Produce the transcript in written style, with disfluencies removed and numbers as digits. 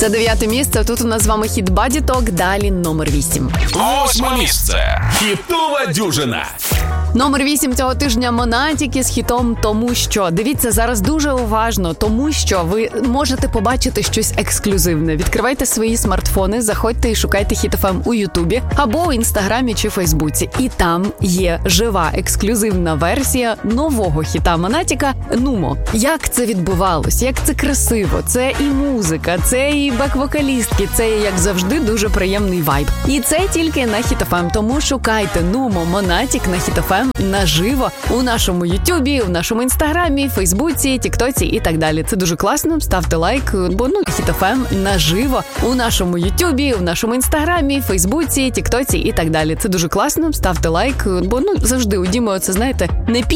Це 9-те місце. Тут у нас з вами хіт Body Talk, далі номер 8. 8 місце. Хітова дюжина. Номер 8 цього тижня Монатіки з хітом «Тому що». Дивіться зараз дуже уважно, тому що ви можете побачити щось ексклюзивне. Відкривайте свої смартфони, заходьте і шукайте Хіт ФМ у Ютубі або у Інстаграмі чи Фейсбуці. І там є жива ексклюзивна версія нового хіта Монатіка «Нумо». Як це відбувалось, як це красиво, це і музика, це і бек-вокалістки, це, як завжди, дуже приємний вайб. І це тільки на Хіт ФМ, тому шукайте «Нумо» Монатік на Хіт ФМ наживо у нашому Ютубі, у нашому Інстаграмі, Фейсбуці, Тіктоці і так далі. Це дуже класно, ставте лайк, бо Хіт ФМ наживо у нашому Ютубі, у нашому Інстаграмі, Фейсбуці, Тіктоці і так далі. Це дуже класно, ставте лайк, бо завжди у Діми, це знаєте, не